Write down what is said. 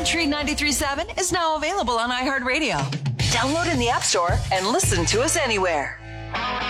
Country 93.7 is now available on iHeartRadio. Download in the App Store and listen to us anywhere.